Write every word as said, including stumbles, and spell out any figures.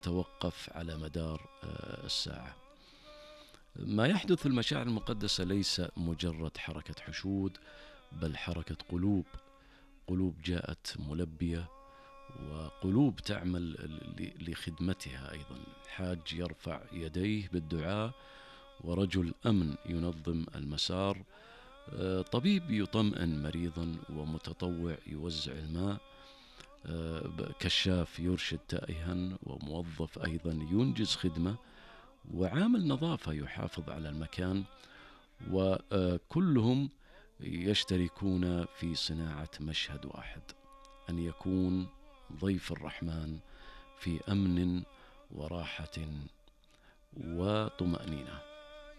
توقف على مدار الساعة. ما يحدث في المشاعر المقدسة ليس مجرد حركة حشود، بل حركة قلوب، قلوب جاءت ملبية، وقلوب تعمل لخدمتها أيضا. حاج يرفع يديه بالدعاء، ورجل أمن ينظم المسار، طبيب يطمئن مريضا، ومتطوع يوزع الماء، كشاف يرشد تائها، وموظف أيضا ينجز خدمة، وعامل نظافة يحافظ على المكان، وكلهم يشتركون في صناعة مشهد واحد: أن يكون ضيف الرحمن في أمن وراحة وطمأنينة.